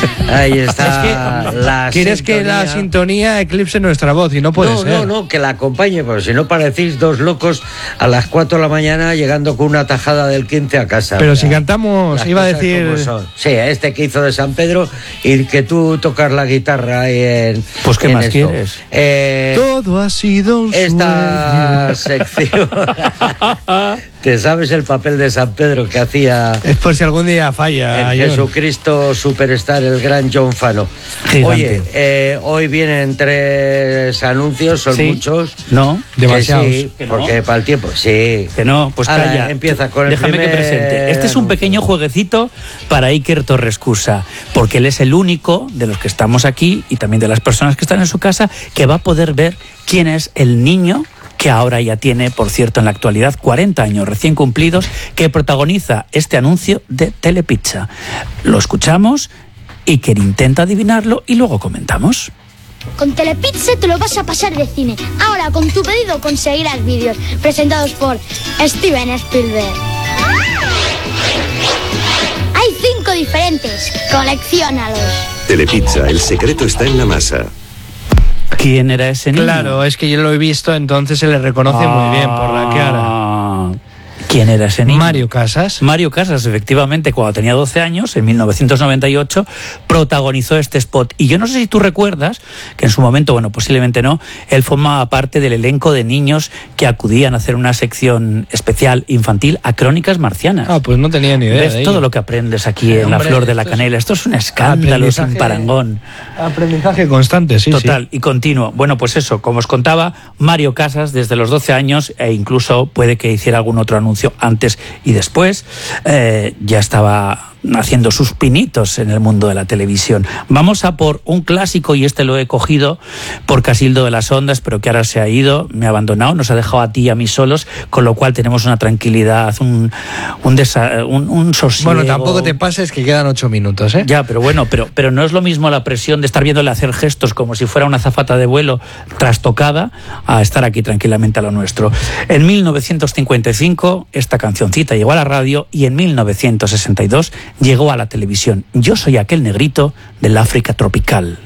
Ahí está. Es que quieres que la sintonía eclipse nuestra voz y no puede ser. No, que la acompañe, porque si no parecéis dos locos a las 4 de la mañana llegando con una tajada del 15 a casa. Pero si cantamos, iba a decir... Sí, este que hizo de San Pedro y que tú tocas la guitarra ahí en... Pues ¿qué más quieres? Todo ha sido un esta sección... ¿Te sabes el papel de San Pedro que hacía? Es por si algún día falla. El Jesucristo Superstar, el gran John Fano. Gigante. Oye, hoy vienen 3 anuncios, son muchos. No, demasiados. Sí, porque para el tiempo, sí. Que no, pues ahora calla. Empieza con el Déjame que presente. Este es un pequeño jueguecito para Iker Torrescusa, porque él es el único de los que estamos aquí y también de las personas que están en su casa que va a poder ver quién es el niño que ahora ya tiene, por cierto, en la actualidad 40 años recién cumplidos, que protagoniza este anuncio de Telepizza. Lo escuchamos, Iker intenta adivinarlo y luego comentamos. Con Telepizza te lo vas a pasar de cine. Ahora con tu pedido conseguirás vídeos presentados por Steven Spielberg. Hay 5 diferentes. Colecciónalos. Telepizza, el secreto está en la masa. ¿Quién era ese niño? Claro, es que yo lo he visto, entonces se le reconoce muy bien por la cara. ¿Quién era ese niño? Mario Casas. Mario Casas, efectivamente, cuando tenía 12 años, en 1998, protagonizó este spot. Y yo no sé si tú recuerdas que en su momento, bueno, posiblemente no, él formaba parte del elenco de niños que acudían a hacer una sección especial infantil a Crónicas Marcianas. Ah, pues no tenía ni idea. ¿Ves todo lo que aprendes aquí en La Flor de la Canela? Esto es un escándalo sin parangón. Aprendizaje constante, sí. Total, y continuo. Bueno, pues eso, como os contaba, Mario Casas desde los 12 años, e incluso puede que hiciera algún otro anuncio antes y después, ya estaba haciendo sus pinitos en el mundo de la televisión. Vamos a por un clásico, y este lo he cogido por Casildo de las Ondas, pero que ahora se ha ido, me ha abandonado, nos ha dejado a ti y a mí solos, con lo cual tenemos una tranquilidad, un sosiego. Bueno, tampoco te pases que quedan 8 minutos, ¿eh? Ya, pero bueno, pero no es lo mismo la presión de estar viéndole hacer gestos como si fuera una azafata de vuelo trastocada a estar aquí tranquilamente a lo nuestro. En 1955 esta cancioncita llegó a la radio y en 1962 llegó a la televisión. Yo soy aquel negrito del África tropical.